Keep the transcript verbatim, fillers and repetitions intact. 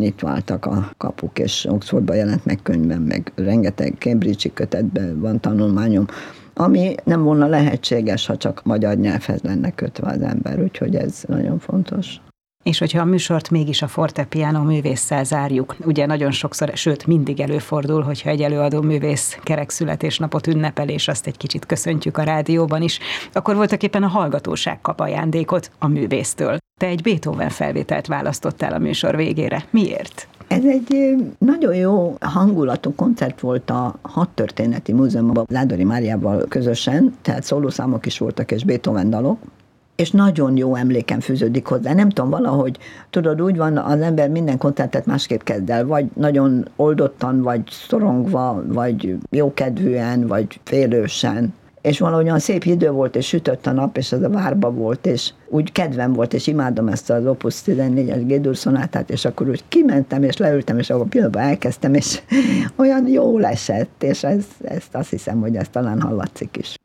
itt váltak a kapuk, és Oxfordban jelent meg könyvben, meg rengeteg Cambridge-i kötetben van tanulmányom, ami nem volna lehetséges, ha csak magyar nyelvhez lenne kötve az ember, úgyhogy ez nagyon fontos. És hogyha a műsort mégis a fortepiano művésszel zárjuk, ugye nagyon sokszor, sőt mindig előfordul, hogyha egy előadó művész kerek születésnapot ünnepel, és azt egy kicsit köszöntjük a rádióban is, akkor voltaképpen a hallgatóság kap ajándékot a művésztől. Te egy Beethoven felvételt választottál a műsor végére. Miért? Ez egy nagyon jó hangulatú koncert volt a Hadtörténeti Múzeumban, Ládori Máriával közösen, tehát szólószámok is voltak, és Beethoven dalok, és nagyon jó emlékem fűződik hozzá. Nem tudom, valahogy, tudod, úgy van, az ember minden koncertet másképp kezd el, vagy nagyon oldottan, vagy szorongva, vagy jókedvűen, vagy félősen. És valahogyan szép idő volt, és sütött a nap, és ez a várba volt, és úgy kedvem volt, és imádom ezt az Opus tizennégyes G-dur szonátát, és akkor úgy kimentem, és leültem, és akkor pillanatban elkezdtem, és olyan jól esett, és ez, ezt azt hiszem, hogy ez talán hallatszik is.